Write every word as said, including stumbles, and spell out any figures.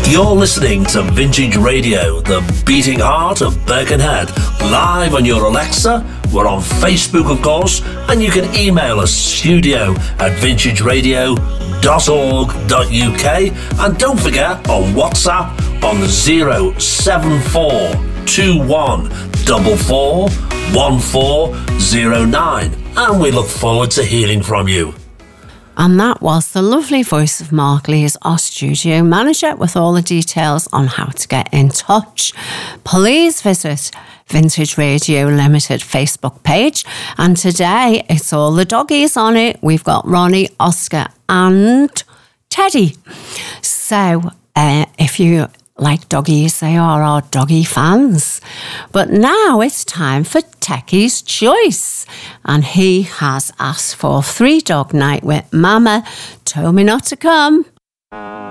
You're listening to Vintage Radio, the beating heart of Birkenhead, live on your Alexa. We're on Facebook, of course, and you can email us studio at vintage radio dot org dot U K, and don't forget on WhatsApp on zero seven four two one four four one four zero nine, and we look forward to hearing from you. And that was the lovely voice of Mark Lees, our studio manager, with all the details on how to get in touch. Please visit Vintage Radio Limited Facebook page. And today, it's all the doggies on it. We've got Ronnie, Oscar and Teddy. So, uh, if you like doggies, they are our doggy fans. But now it's time for Techie's Choice. And he has asked for Three Dog Night with Mama Told Me Not to Come.